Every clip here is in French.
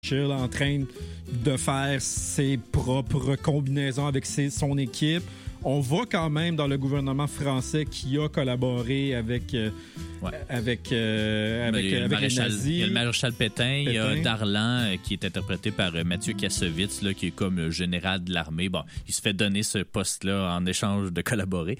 Churchill en train de faire ses propres combinaisons avec son équipe. On voit quand même dans le gouvernement français qui a collaboré avec les nazis. Il y a le maréchal Pétain. Il y a Darlan qui est interprété par Mathieu Kassovitz, là, qui est comme le général de l'armée. Bon, il se fait donner ce poste-là en échange de collaborer.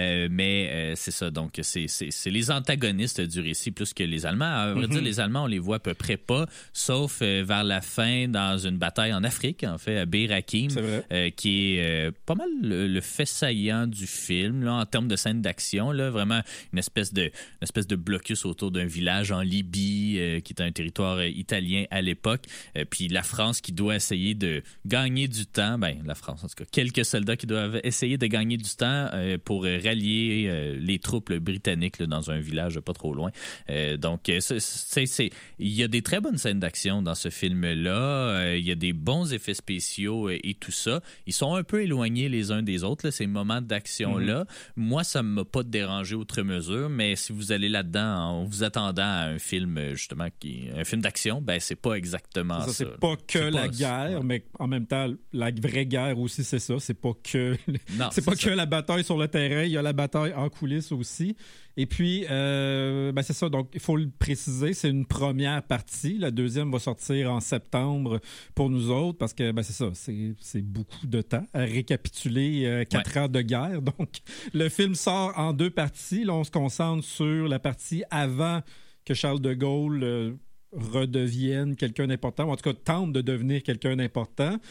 Mais c'est ça, donc c'est les antagonistes du récit plus que les Allemands. À vrai dire, les Allemands, on les voit à peu près pas, sauf vers la fin dans une bataille en Afrique, en fait, à Bir Hakeim, qui est pas mal le fait saillant du film là, en termes de scène d'action, là, vraiment une espèce de blocus autour d'un village en Libye qui est un territoire italien à l'époque, puis la France qui doit essayer de gagner du temps, la France en tout cas, quelques soldats qui doivent essayer de gagner du temps pour rallier les troupes britanniques là, dans un village pas trop loin. Donc il y a des très bonnes scènes d'action dans ce film-là, il y a des bons effets spéciaux et tout ça. Ils sont un peu éloignés les uns des autres, là, ces moments d'action-là. Moi, ça ne m'a pas dérangé outre mesure, mais si vous allez là-dedans en vous attendant à un film, justement, un film d'action, c'est pas exactement ça. C'est pas que la guerre, mais en même temps, la vraie guerre aussi, c'est ça. C'est pas que, que la bataille sur le terrain, il y a la bataille en coulisses aussi. Et puis, c'est ça. Donc, il faut le préciser, c'est une première partie. La deuxième va sortir en septembre pour nous autres parce que, c'est ça, c'est beaucoup de temps à récapituler 4 ans de guerre. Donc, le film sort en 2 parties. Là, on se concentre sur la partie avant que Charles de Gaulle redevienne quelqu'un d'important, ou en tout cas tente de devenir quelqu'un d'important.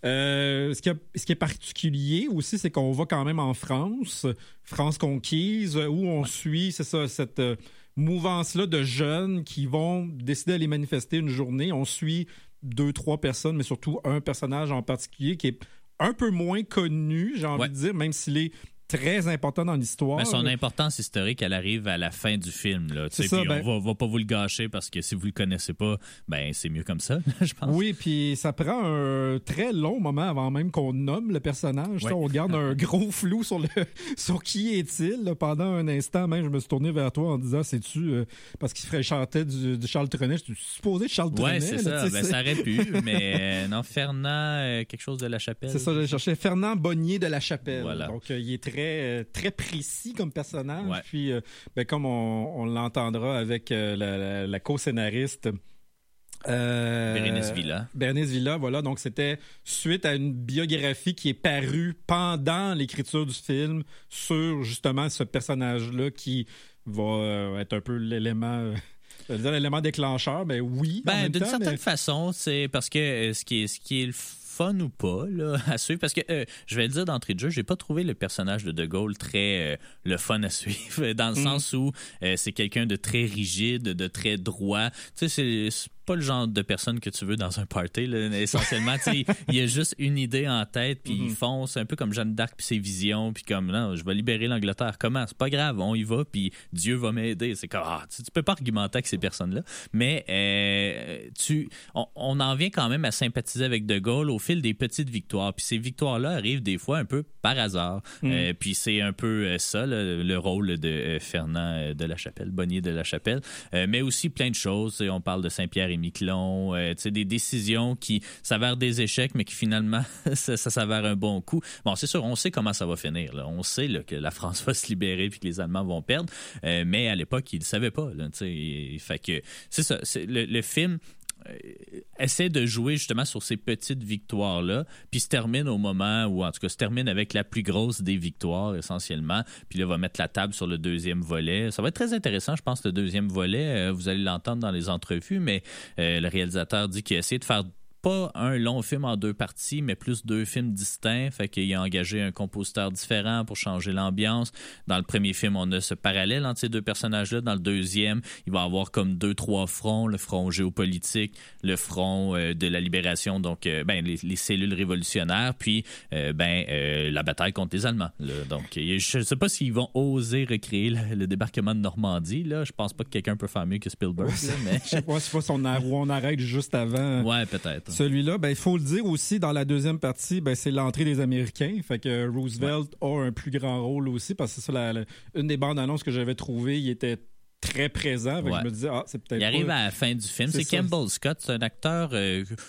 Ce qui est particulier aussi, c'est qu'on va quand même en France conquise, où on suit, c'est ça, cette mouvance-là de jeunes qui vont décider d'aller manifester une journée. On suit 2-3 personnes, mais surtout un personnage en particulier qui est un peu moins connu, j'ai envie de dire, même s'il est très important dans l'histoire. Mais son importance historique, elle arrive à la fin du film. Là, puis on va pas vous le gâcher parce que si vous le connaissez pas, c'est mieux comme ça, je pense. Oui, puis ça prend un très long moment avant même qu'on nomme le personnage. On garde un gros flou sur qui est-il. Là, pendant un instant, même, je me suis tourné vers toi en disant, sais-tu, parce qu'il chantait du Charles Trenet, je suis supposé Charles Trenet. Oui, c'est ça. Ça aurait pu, mais non, Fernand, quelque chose de la Chapelle. C'est ça, je cherchais Fernand Bonnier de la Chapelle. Voilà. Donc, il est très précis comme personnage. Ouais. Puis, comme on l'entendra avec la co-scénariste Bérénice Villa. Bérénice Villa, voilà. Donc, c'était suite à une biographie qui est parue pendant l'écriture du film sur, justement, ce personnage-là qui va être un peu l'élément... l'élément déclencheur, mais oui. D'une certaine façon, c'est parce que ce qui est le fun ou pas là, à suivre, parce que je vais le dire d'entrée de jeu, j'ai pas trouvé le personnage de Gaulle très le fun à suivre, dans le sens où c'est quelqu'un de très rigide, de très droit. Tu sais, c'est pas le genre de personne que tu veux dans un party, là, essentiellement. Il y a juste une idée en tête, puis il fonce un peu comme Jeanne d'Arc puis ses visions, puis comme, non, je vais libérer l'Angleterre. Comment? C'est pas grave, on y va, puis Dieu va m'aider. C'est comme, tu peux pas argumenter avec ces personnes-là. Mais on en vient quand même à sympathiser avec De Gaulle au fil des petites victoires. Puis ces victoires-là arrivent des fois un peu par hasard. Puis c'est un peu ça, le rôle de Fernand de la Chapelle, Bonnier de la Chapelle. Mais aussi plein de choses. On parle de Saint-Pierre et Miquelon, des décisions qui s'avèrent des échecs, mais qui finalement, ça s'avère un bon coup. Bon, c'est sûr, on sait comment ça va finir. Là. On sait là, que la France va se libérer puis que les Allemands vont perdre, mais à l'époque, ils ne le savaient pas. Là, fait que, c'est ça, le film essaie de jouer justement sur ces petites victoires-là, puis se termine au moment où, en tout cas, se termine avec la plus grosse des victoires, essentiellement, puis là, va mettre la table sur le deuxième volet. Ça va être très intéressant, je pense, le deuxième volet. Vous allez l'entendre dans les entrevues, mais le réalisateur dit qu'il a essayé de faire pas un long film en 2 parties, mais plus 2 films distincts. Fait qu'il a engagé un compositeur différent pour changer l'ambiance. Dans le premier film, on a ce parallèle entre ces 2 personnages-là. Dans le deuxième, il va avoir comme 2-3 fronts. Le front géopolitique, le front de la libération, donc les cellules révolutionnaires, puis la bataille contre les Allemands. Là. Donc, je ne sais pas s'ils vont oser recréer le débarquement de Normandie. Là. Je pense pas que quelqu'un peut faire mieux que Spielberg. Là, mais... Je sais pas si on arrête juste avant. Ouais, peut-être. Celui-là, il faut le dire aussi, dans la deuxième partie, c'est l'entrée des Américains. Fait que Roosevelt a un plus grand rôle aussi, parce que c'est ça, une des bandes annonces que j'avais trouvées, il était très présent. Je me disais, c'est peut-être il arrive à la fin du film. C'est Campbell Scott, c'est un acteur